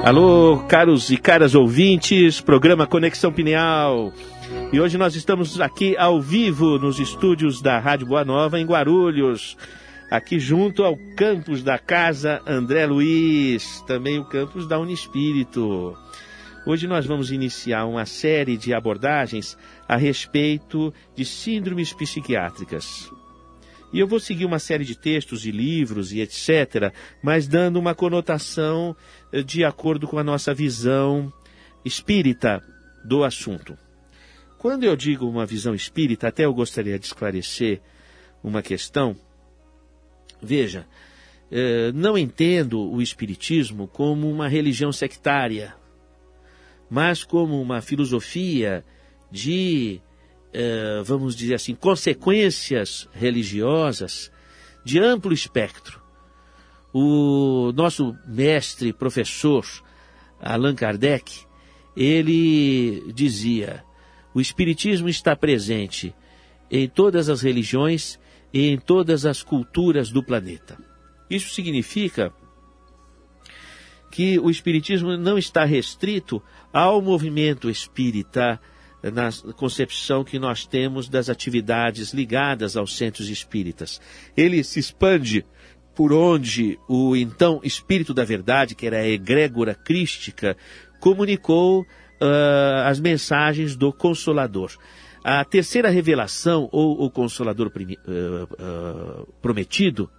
Alô, caros e caras ouvintes, programa Conexão Pineal. E hoje nós estamos aqui ao vivo nos estúdios da Rádio Boa Nova, em Guarulhos. Aqui junto ao campus da Casa André Luiz, também o campus da Unispírito. Hoje nós vamos iniciar uma série de abordagens a respeito de síndromes psiquiátricas. E eu vou seguir uma série de textos e livros e etc., mas dando uma conotação de acordo com a nossa visão espírita do assunto. Quando eu digo uma visão espírita, até eu gostaria de esclarecer uma questão. Veja, não entendo o espiritismo como uma religião sectária, mas como uma filosofia de, vamos dizer assim, consequências religiosas de amplo espectro. O nosso mestre, professor Allan Kardec, ele dizia: o espiritismo está presente em todas as religiões e em todas as culturas do planeta. Isso significa que o espiritismo não está restrito ao movimento espírita na concepção que nós temos das atividades ligadas aos centros espíritas. Ele se expande por onde o então Espírito da Verdade, que era a egrégora crística, comunicou as mensagens do Consolador. A terceira revelação, ou o Consolador prometido,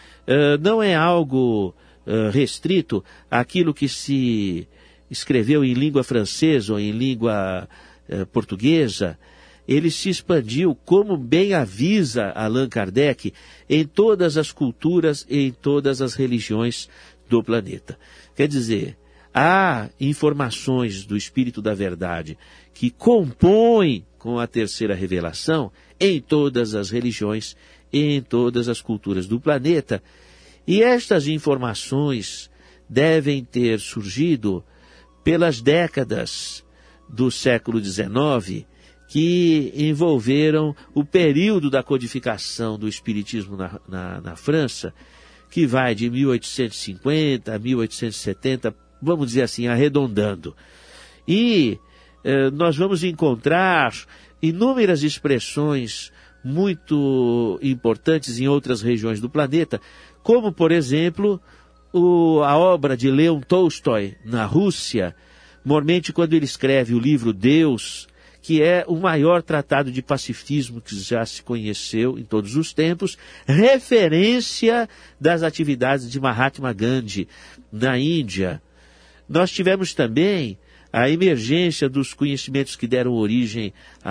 não é algo restrito àquilo que se escreveu em língua francesa ou em língua portuguesa. Ele se expandiu, como bem avisa Allan Kardec, em todas as culturas e em todas as religiões do planeta. Quer dizer, há informações do Espírito da Verdade que compõem com a terceira revelação em todas as religiões e em todas as culturas do planeta. E estas informações devem ter surgido pelas décadas do século XIX, que envolveram o período da codificação do Espiritismo na França, que vai de 1850 a 1870, vamos dizer assim, arredondando. E nós vamos encontrar inúmeras expressões muito importantes em outras regiões do planeta, como, por exemplo, a obra de Leon Tolstói, na Rússia, normalmente quando ele escreve o livro Deus, que é o maior tratado de pacifismo que já se conheceu em todos os tempos, referência das atividades de Mahatma Gandhi na Índia. Nós tivemos também a emergência dos conhecimentos que deram origem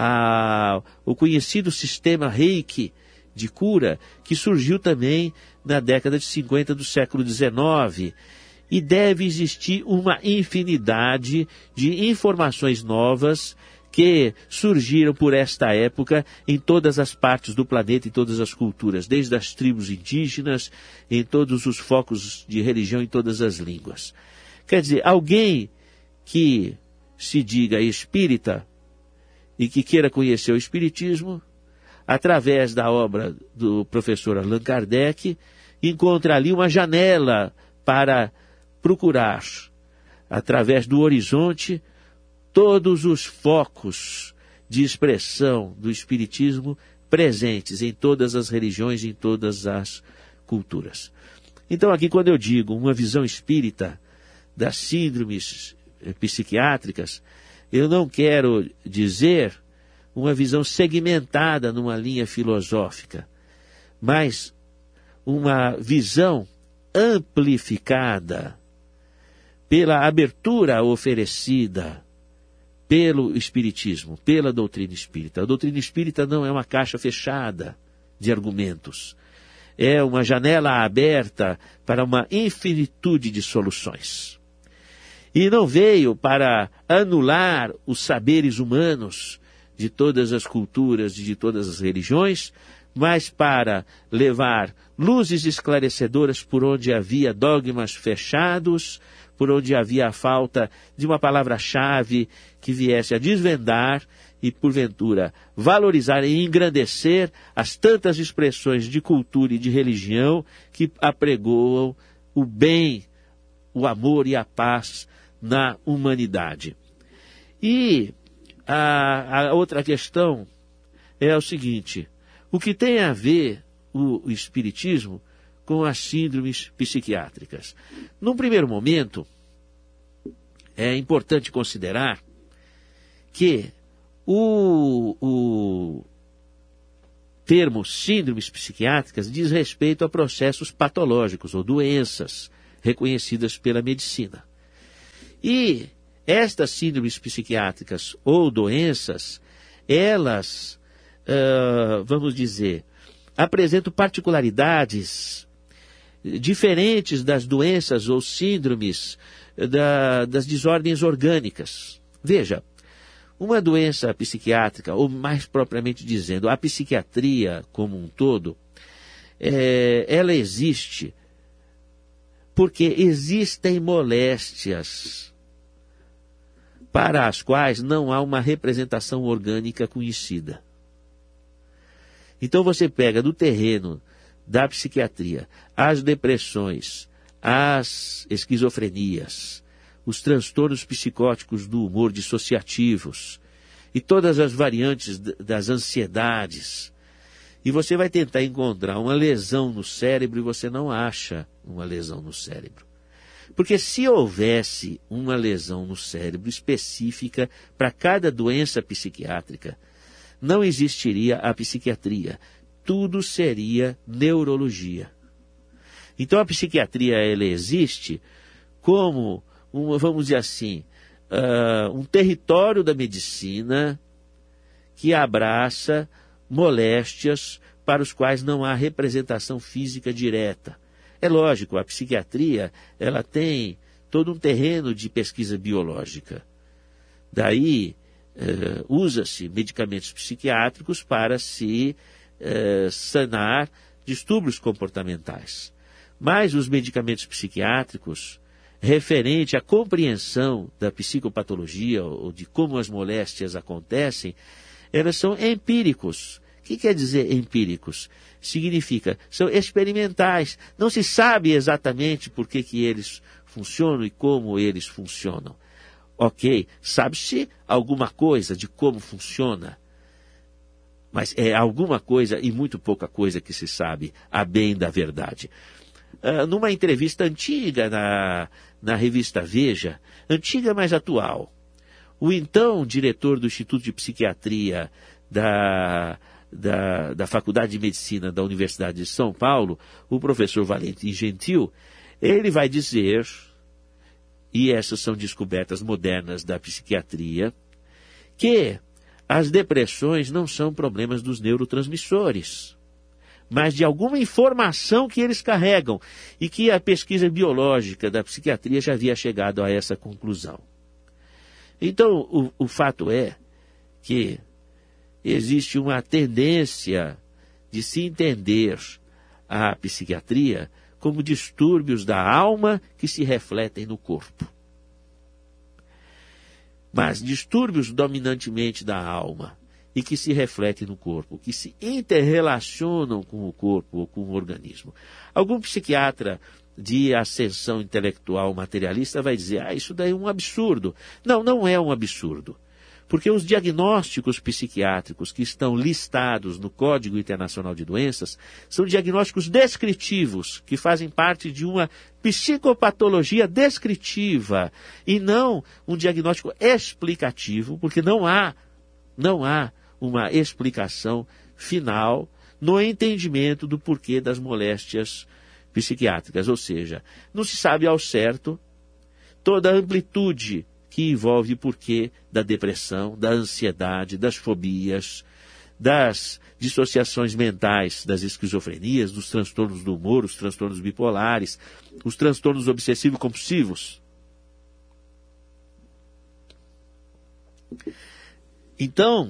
ao conhecido sistema Reiki de cura, que surgiu também na década de 50 do século XIX. E deve existir uma infinidade de informações novas que surgiram por esta época em todas as partes do planeta, em todas as culturas, desde as tribos indígenas, em todos os focos de religião, em todas as línguas. Quer dizer, alguém que se diga espírita e que queira conhecer o espiritismo, através da obra do professor Allan Kardec, encontra ali uma janela para procurar, através do horizonte, todos os focos de expressão do espiritismo presentes em todas as religiões, em todas as culturas. Então aqui, quando eu digo uma visão espírita das síndromes psiquiátricas, eu não quero dizer uma visão segmentada numa linha filosófica, mas uma visão amplificada pela abertura oferecida pelo Espiritismo, pela doutrina espírita. A doutrina espírita não é uma caixa fechada de argumentos. É uma janela aberta para uma infinitude de soluções. E não veio para anular os saberes humanos de todas as culturas e de todas as religiões, mas para levar luzes esclarecedoras por onde havia dogmas fechados, por onde havia a falta de uma palavra-chave que viesse a desvendar e, porventura, valorizar e engrandecer as tantas expressões de cultura e de religião que apregoam o bem, o amor e a paz na humanidade. E a outra questão é o seguinte: o que tem a ver o Espiritismo com as síndromes psiquiátricas? Num primeiro momento, é importante considerar que o termo síndromes psiquiátricas diz respeito a processos patológicos ou doenças reconhecidas pela medicina. E estas síndromes psiquiátricas ou doenças, elas, vamos dizer, apresentam particularidades diferentes das doenças ou síndromes das desordens orgânicas. Veja, uma doença psiquiátrica, ou mais propriamente dizendo, a psiquiatria como um todo, ela existe porque existem moléstias para as quais não há uma representação orgânica conhecida. Então você pega do terreno da psiquiatria as depressões, as esquizofrenias, os transtornos psicóticos do humor dissociativos e todas as variantes das ansiedades. E você vai tentar encontrar uma lesão no cérebro e você não acha uma lesão no cérebro. Porque se houvesse uma lesão no cérebro específica para cada doença psiquiátrica, não existiria a psiquiatria. Tudo seria neurologia. Então a psiquiatria, ela existe como, vamos dizer assim, um território da medicina que abraça moléstias para os quais não há representação física direta. É lógico, a psiquiatria, ela tem todo um terreno de pesquisa biológica. Daí, usa-se medicamentos psiquiátricos para se sanar distúrbios comportamentais. Mas os medicamentos psiquiátricos, referente à compreensão da psicopatologia ou de como as moléstias acontecem, elas são empíricos. O que quer dizer empíricos? Significa, são experimentais. Não se sabe exatamente por que eles funcionam e como eles funcionam. Ok, sabe-se alguma coisa de como funciona, mas é alguma coisa e muito pouca coisa que se sabe, a bem da verdade. Numa entrevista antiga na revista Veja, antiga mas atual, o então diretor do Instituto de Psiquiatria da Faculdade de Medicina da Universidade de São Paulo, o professor Valentim Gentil, ele vai dizer, e essas são descobertas modernas da psiquiatria, que as depressões não são problemas dos neurotransmissores, mas de alguma informação que eles carregam, e que a pesquisa biológica da psiquiatria já havia chegado a essa conclusão. Então, o fato é que existe uma tendência de se entender a psiquiatria como distúrbios da alma que se refletem no corpo. Mas distúrbios dominantemente da alma e que se refletem no corpo, que se interrelacionam com o corpo ou com o organismo. Algum psiquiatra de ascensão intelectual materialista vai dizer, isso daí é um absurdo. Não, não é um absurdo. Porque os diagnósticos psiquiátricos que estão listados no Código Internacional de Doenças são diagnósticos descritivos, que fazem parte de uma psicopatologia descritiva, e não um diagnóstico explicativo, porque não há uma explicação final no entendimento do porquê das moléstias psiquiátricas. Ou seja, não se sabe ao certo toda a amplitude que envolve o porquê da depressão, da ansiedade, das fobias, das dissociações mentais, das esquizofrenias, dos transtornos do humor, os transtornos bipolares, os transtornos obsessivo-compulsivos. Então,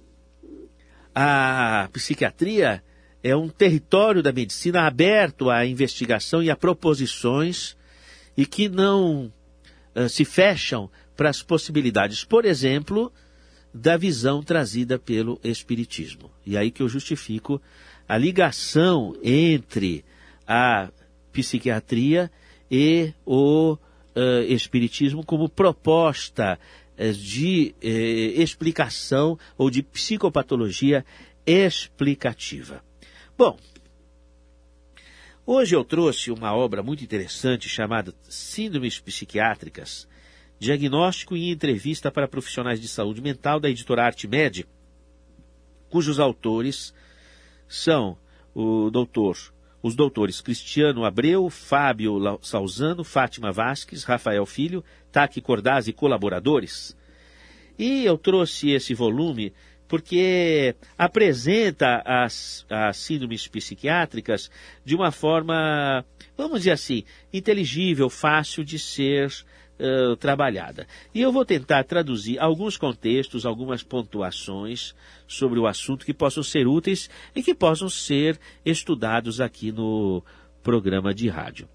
a psiquiatria é um território da medicina aberto à investigação e a proposições e que não se fecham para as possibilidades, por exemplo, da visão trazida pelo Espiritismo. E aí que eu justifico a ligação entre a psiquiatria e Espiritismo como proposta de explicação ou de psicopatologia explicativa. Bom, hoje eu trouxe uma obra muito interessante chamada Síndromes Psiquiátricas, Diagnóstico e Entrevista para Profissionais de Saúde Mental, da editora Arte Med, cujos autores são os doutores Cristiano Abreu, Fábio Salzano, Fátima Vasques, Rafael Filho, Taki Cordaz e colaboradores. E eu trouxe esse volume porque apresenta as síndromes psiquiátricas de uma forma, vamos dizer assim, inteligível, fácil de ser trabalhada. E eu vou tentar traduzir alguns contextos, algumas pontuações sobre o assunto que possam ser úteis e que possam ser estudados aqui no programa de rádio.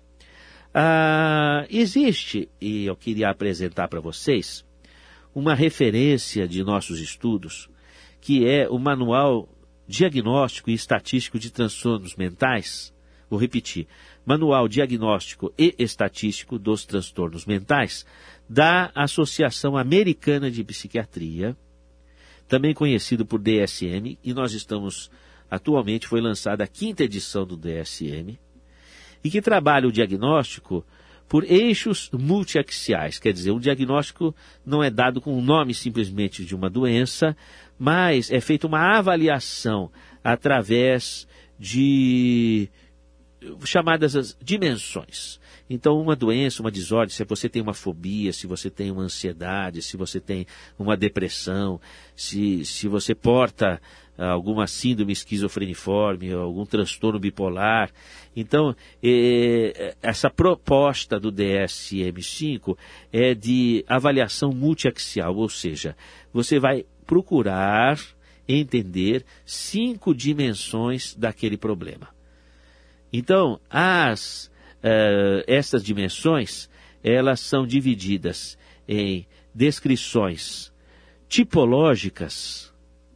Existe, e eu queria apresentar para vocês, uma referência de nossos estudos, que é o Manual Diagnóstico e Estatístico de Transtornos Mentais. Vou repetir, Manual Diagnóstico e Estatístico dos Transtornos Mentais, da Associação Americana de Psiquiatria, também conhecido por DSM, e nós estamos, atualmente foi lançada a 5ª edição do DSM, e que trabalha o diagnóstico por eixos multiaxiais, quer dizer, o diagnóstico não é dado com o nome simplesmente de uma doença, mas é feita uma avaliação através de chamadas as dimensões. Então, uma doença, uma desordem, se você tem uma fobia, se você tem uma ansiedade, se você tem uma depressão, se você porta alguma síndrome esquizofreniforme, algum transtorno bipolar. Então, essa proposta do DSM-5 é de avaliação multiaxial, ou seja, você vai procurar entender 5 dimensões daquele problema. Então, essas dimensões, elas são divididas em descrições tipológicas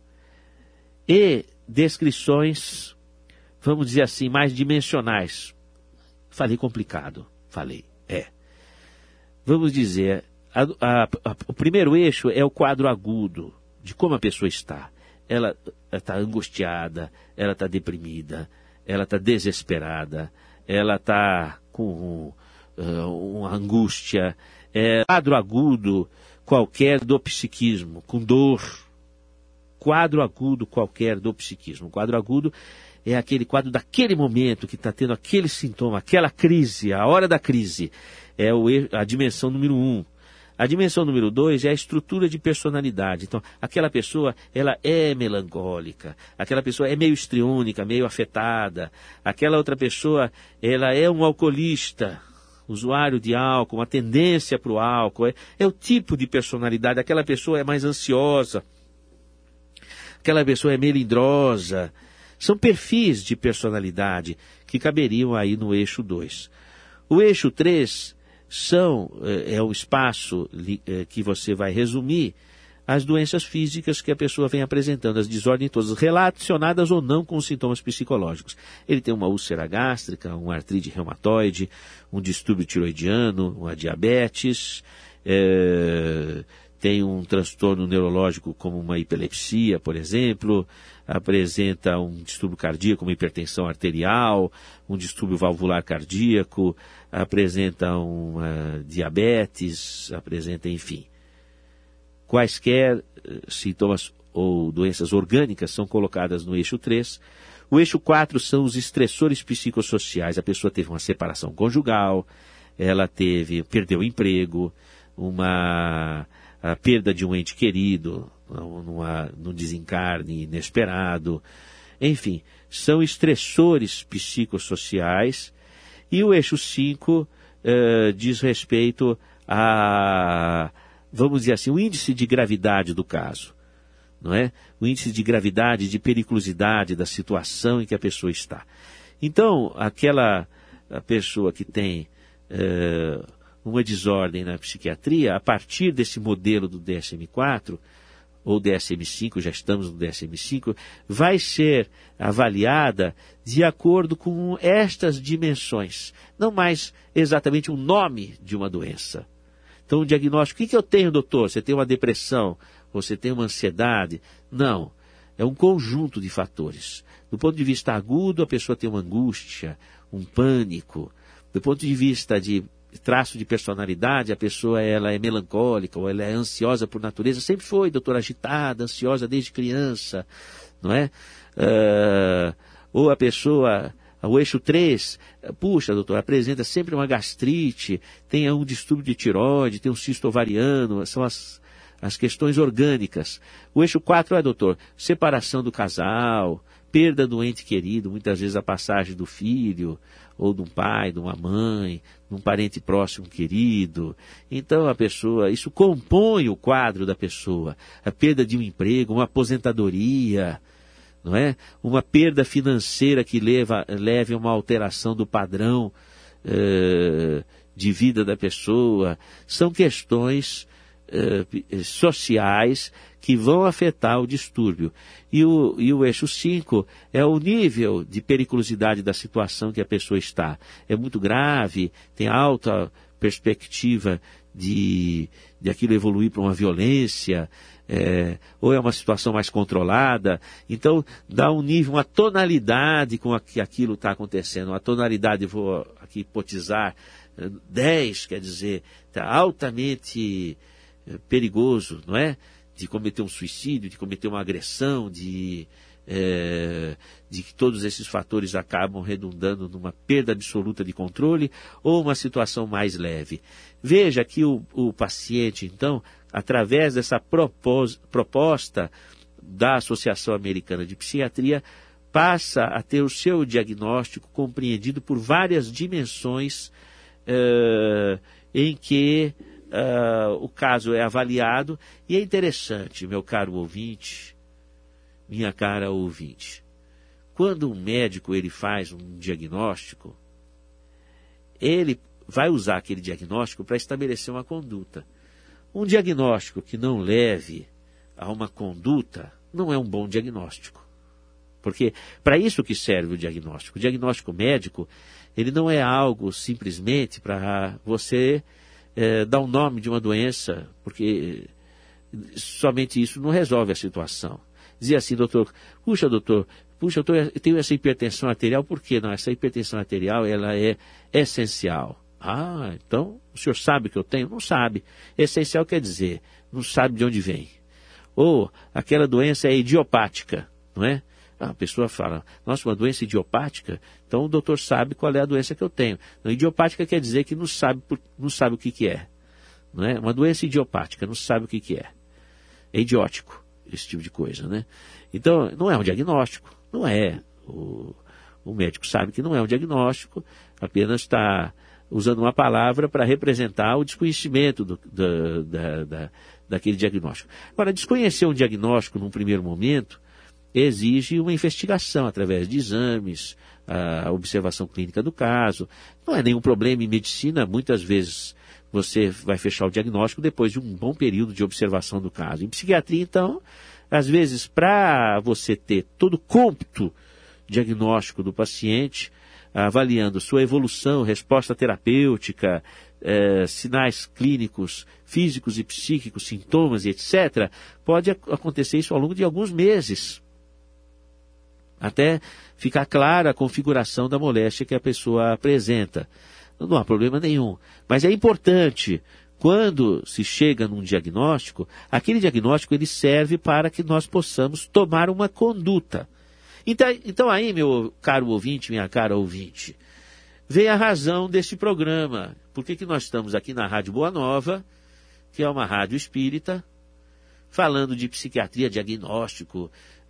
e descrições, vamos dizer assim, mais dimensionais. Falei complicado, falei, Vamos dizer, o primeiro eixo é o quadro agudo, de como a pessoa está. Ela está angustiada, ela está deprimida, ela está desesperada, ela está com uma angústia, quadro agudo qualquer do psiquismo, com dor. Quadro agudo qualquer do psiquismo. Quadro agudo é aquele quadro daquele momento que está tendo aquele sintoma, aquela crise, a hora da crise. É a dimensão número 1. A dimensão número 2 é a estrutura de personalidade. Então, aquela pessoa, ela é melancólica, aquela pessoa é meio histriônica, meio afetada, aquela outra pessoa, ela é um alcoolista, usuário de álcool, uma tendência para o álcool, é o tipo de personalidade, aquela pessoa é mais ansiosa, aquela pessoa é melindrosa. São perfis de personalidade que caberiam aí no eixo 2. O eixo 3 é o espaço que você vai resumir as doenças físicas que a pessoa vem apresentando, as desordens todas, relacionadas ou não com os sintomas psicológicos. Ele tem uma úlcera gástrica, uma artrite reumatoide, um distúrbio tiroidiano, uma diabetes, tem um transtorno neurológico como uma epilepsia, por exemplo, apresenta um distúrbio cardíaco, uma hipertensão arterial, um distúrbio valvular cardíaco, apresenta uma diabetes, apresenta, enfim. Quaisquer sintomas ou doenças orgânicas são colocadas no eixo 3. O eixo 4 são os estressores psicossociais. A pessoa teve uma separação conjugal, ela perdeu o emprego, a perda de um ente querido, num desencarne inesperado. Enfim, são estressores psicossociais. E o eixo 5 diz respeito a, vamos dizer assim, o índice de gravidade do caso, não é? O índice de gravidade, de periculosidade da situação em que a pessoa está. Então, a pessoa que tem uma desordem na psiquiatria, a partir desse modelo do DSM-4, ou DSM-5, já estamos no DSM-5, vai ser avaliada de acordo com estas dimensões, não mais exatamente o nome de uma doença. Então, o diagnóstico, o que eu tenho, doutor? Você tem uma depressão? Você tem uma ansiedade? Não, é um conjunto de fatores. Do ponto de vista agudo, a pessoa tem uma angústia, um pânico. Do ponto de vista de traço de personalidade, a pessoa ela é melancólica ou ela é ansiosa por natureza, sempre foi, doutor, agitada, ansiosa desde criança, não é? Ou a pessoa, o eixo 3, puxa, doutor, apresenta sempre uma gastrite, tem um distúrbio de tireoide, tem um cisto ovariano, são as questões orgânicas. O eixo 4 doutor, separação do casal, perda do ente querido, muitas vezes a passagem do filho, ou de um pai, de uma mãe, de um parente próximo querido. Então a pessoa, isso compõe o quadro da pessoa. A perda de um emprego, uma aposentadoria, não é? Uma perda financeira que leve a uma alteração do padrão de vida da pessoa. São questões sociais que vão afetar o distúrbio. E o eixo 5 é o nível de periculosidade da situação que a pessoa está. É muito grave, tem alta perspectiva de aquilo evoluir para uma violência, ou é uma situação mais controlada. Então, dá um nível, uma tonalidade com que aquilo está acontecendo. Uma tonalidade, vou aqui hipotizar, 10, quer dizer, está altamente perigoso, não é? De cometer um suicídio, de cometer uma agressão, de que todos esses fatores acabam redundando numa perda absoluta de controle ou uma situação mais leve. Veja que o paciente, então, através dessa proposta da Associação Americana de Psiquiatria, passa a ter o seu diagnóstico compreendido por várias dimensões em que o caso é avaliado. E é interessante, meu caro ouvinte, minha cara ouvinte, quando um médico ele faz um diagnóstico, ele vai usar aquele diagnóstico para estabelecer uma conduta. Um diagnóstico que não leve a uma conduta não é um bom diagnóstico. Porque para isso que serve o diagnóstico. O diagnóstico médico, ele não é algo simplesmente para você dar o nome de uma doença, porque somente isso não resolve a situação. Dizia assim, doutor, doutor, eu tenho essa hipertensão arterial, por quê? Não, essa hipertensão arterial, ela é essencial. Ah, então o senhor sabe que eu tenho? Não sabe. Essencial quer dizer, não sabe de onde vem. Ou aquela doença é idiopática, não é? A pessoa fala, nossa, uma doença idiopática? Então o doutor sabe qual é a doença que eu tenho. Não, idiopática quer dizer que não sabe o que é. Não é? Uma doença idiopática, não sabe o que é. É idiótico, esse tipo de coisa, né? Então, não é um diagnóstico, não é. O médico sabe que não é um diagnóstico, apenas está usando uma palavra para representar o desconhecimento daquele diagnóstico. Agora, desconhecer um diagnóstico num primeiro momento exige uma investigação através de exames, a observação clínica do caso. Não é nenhum problema em medicina, muitas vezes você vai fechar o diagnóstico depois de um bom período de observação do caso. Em psiquiatria, então, às vezes, para você ter todo o cômputo diagnóstico do paciente, avaliando sua evolução, resposta terapêutica, sinais clínicos, físicos e psíquicos, sintomas e etc., pode acontecer isso ao longo de alguns meses, até ficar clara a configuração da moléstia que a pessoa apresenta. Não há problema nenhum. Mas é importante, quando se chega num diagnóstico, aquele diagnóstico ele serve para que nós possamos tomar uma conduta. Então aí, meu caro ouvinte, minha cara ouvinte, vem a razão deste programa. Por que nós estamos aqui na Rádio Boa Nova, que é uma rádio espírita, falando de psiquiatria, diagnóstico,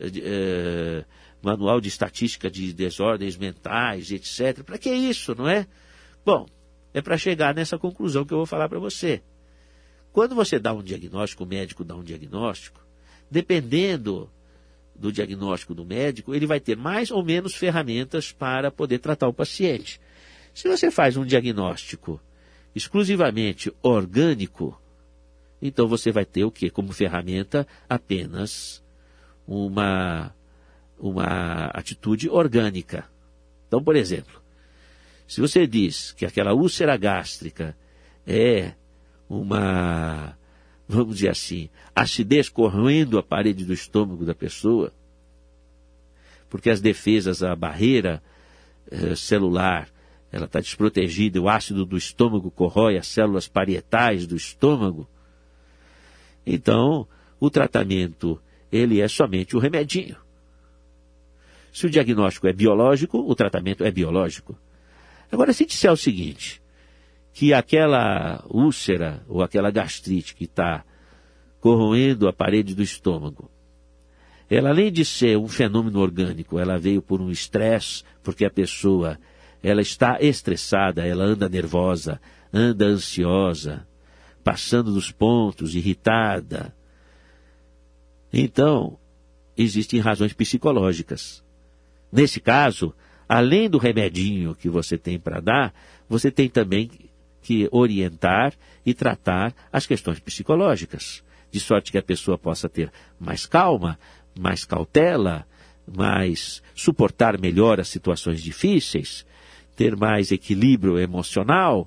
manual de estatística de desordens mentais, etc. Para que isso, não é? Bom, é para chegar nessa conclusão que eu vou falar para você. Quando você dá um diagnóstico, o médico dá um diagnóstico, dependendo do diagnóstico do médico, ele vai ter mais ou menos ferramentas para poder tratar o paciente. Se você faz um diagnóstico exclusivamente orgânico, então você vai ter o quê? Como ferramenta apenas uma atitude orgânica. Então, por exemplo, se você diz que aquela úlcera gástrica é uma, vamos dizer assim, acidez corroendo a parede do estômago da pessoa, porque as defesas, a barreira celular, ela está desprotegida, o ácido do estômago corrói as células parietais do estômago, então o tratamento, ele é somente o remedinho. Se o diagnóstico é biológico, o tratamento é biológico. Agora, se disser o seguinte, que aquela úlcera ou aquela gastrite que está corroendo a parede do estômago, ela, além de ser um fenômeno orgânico, ela veio por um estresse, porque a pessoa, ela está estressada, ela anda nervosa, anda ansiosa, passando dos pontos, irritada. Então, existem razões psicológicas. Nesse caso, além do remedinho que você tem para dar, você tem também que orientar e tratar as questões psicológicas, de sorte que a pessoa possa ter mais calma, mais cautela, suportar melhor as situações difíceis, ter mais equilíbrio emocional,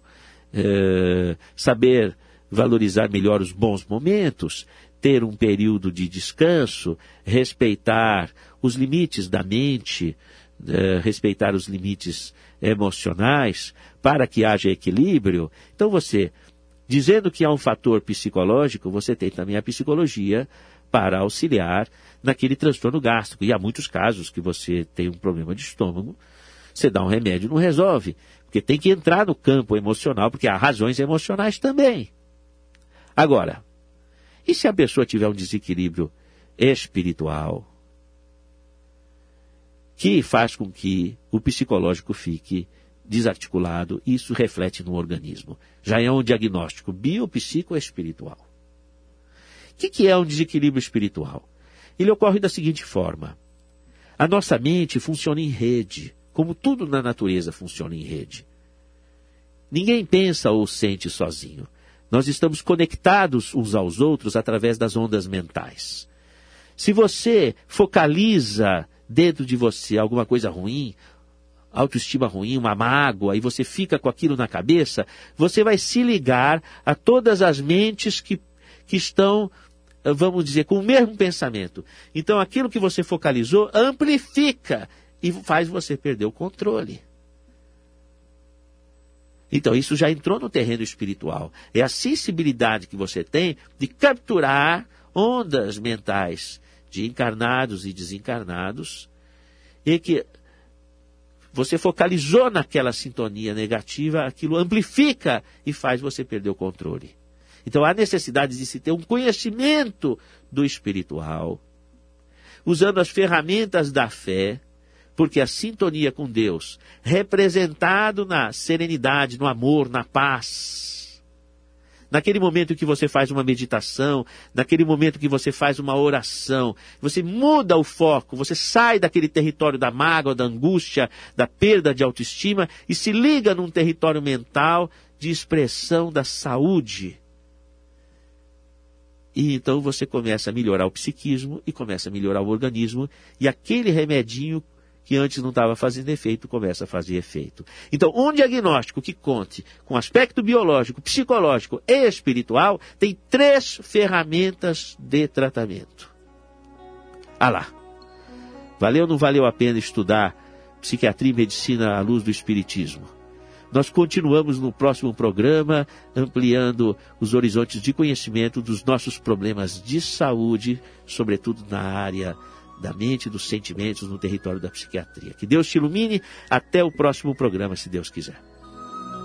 saber valorizar melhor os bons momentos, ter um período de descanso, respeitar os limites da mente, respeitar os limites emocionais, para que haja equilíbrio. Então você, dizendo que há um fator psicológico, você tem também a psicologia para auxiliar naquele transtorno gástrico. E há muitos casos que você tem um problema de estômago, você dá um remédio, não resolve, porque tem que entrar no campo emocional, porque há razões emocionais também. Agora, e se a pessoa tiver um desequilíbrio espiritual, que faz com que o psicológico fique desarticulado, e isso reflete no organismo? Já é um diagnóstico biopsicoespiritual. O que é um desequilíbrio espiritual? Ele ocorre da seguinte forma: a nossa mente funciona em rede, como tudo na natureza funciona em rede. Ninguém pensa ou sente sozinho. Nós estamos conectados uns aos outros através das ondas mentais. Se você focaliza dentro de você alguma coisa ruim, autoestima ruim, uma mágoa, e você fica com aquilo na cabeça, você vai se ligar a todas as mentes que estão, vamos dizer, com o mesmo pensamento. Então aquilo que você focalizou amplifica e faz você perder o controle. Então isso já entrou no terreno espiritual. É a sensibilidade que você tem de capturar ondas mentais de encarnados e desencarnados, e que você focalizou naquela sintonia negativa, aquilo amplifica e faz você perder o controle. Então há necessidade de se ter um conhecimento do espiritual, usando as ferramentas da fé, porque a sintonia com Deus, representado na serenidade, no amor, na paz, naquele momento que você faz uma meditação, naquele momento que você faz uma oração, você muda o foco, você sai daquele território da mágoa, da angústia, da perda de autoestima e se liga num território mental de expressão da saúde. E então você começa a melhorar o psiquismo e começa a melhorar o organismo, e aquele remedinho que antes não estava fazendo efeito, começa a fazer efeito. Então, um diagnóstico que conte com aspecto biológico, psicológico e espiritual, tem 3 ferramentas de tratamento. Ah lá, valeu ou não valeu a pena estudar psiquiatria e medicina à luz do espiritismo? Nós continuamos no próximo programa, ampliando os horizontes de conhecimento dos nossos problemas de saúde, sobretudo na área da mente, dos sentimentos, no território da psiquiatria. Que Deus te ilumine. Até o próximo programa, se Deus quiser.